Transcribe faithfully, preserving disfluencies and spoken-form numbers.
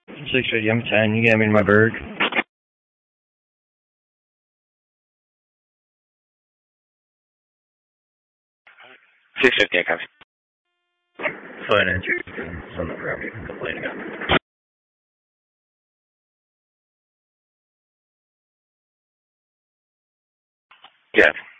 Six fifty, I'm ten. You get me in my bird. six fifty, I copy. Fine, answer. It's on the property. Complaining of. Yeah.